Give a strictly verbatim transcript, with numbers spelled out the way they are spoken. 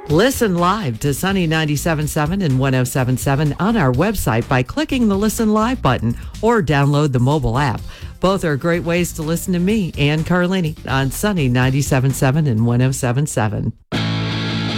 Listen live to Sunny ninety-seven point seven and one oh seven point seven on our website by clicking the Listen Live button or download the mobile app. Both are great ways to listen to me, Ann Carlini, on Sunny ninety-seven point seven and one oh seven point seven.